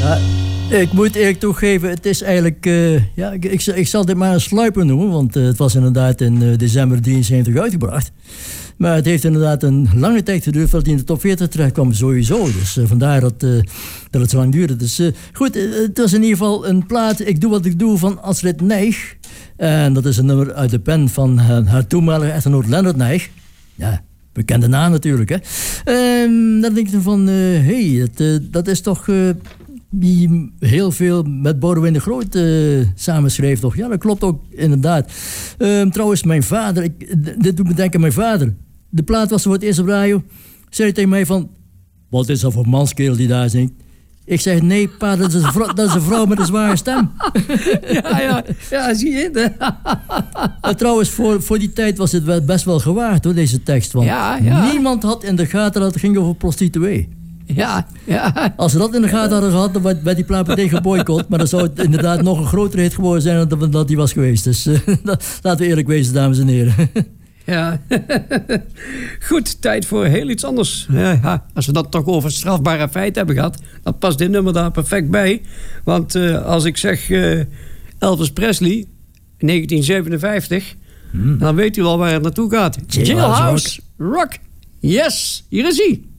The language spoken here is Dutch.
Ik moet eerlijk toegeven, het is eigenlijk... ik zal dit maar een sluiper noemen, want het was inderdaad in december 73 uitgebracht. Maar het heeft inderdaad een lange tijd geduurd voordat hij in de top 40 terecht kwam, sowieso. Dus vandaar dat het zo lang duurde. Dus goed, het was in ieder geval een plaat, Ik doe wat ik doe, van Astrid Nijg. En dat is een nummer uit de pen van haar toenmalige echtgenoot Leonard Nijg. Ja, bekende naam natuurlijk, hè. Dan denk ik van, dat is toch... die heel veel met Boudewijn de Groot samenschreef, toch? Ja, dat klopt ook, inderdaad. Trouwens, mijn vader... dit doet me denken aan mijn vader. De plaat was voor het eerst op radio. Zei hij tegen mij van... Wat is dat voor manskerel die daar zingt? Ik zeg, nee, pa, dat is een vrouw met een zware stem. Ja, zie je. Trouwens, voor die tijd was het best wel gewaagd, hoor, deze tekst. Want niemand had in de gaten dat het ging over prostituee. Ja. Als ze dat in de gaten hadden gehad, dan werd die plaat meteen geboycott. Maar dan zou het inderdaad nog een grotere hit geworden zijn dan dat die was geweest. Dus laten we eerlijk wezen, dames en heren. Ja. Goed, tijd voor heel iets anders. Ja, als we dat toch over strafbare feiten hebben gehad, dan past dit nummer daar perfect bij. Want als ik zeg Elvis Presley, 1957, dan weet u al waar het naartoe gaat. Jailhouse Rock. Yes, hier is hij.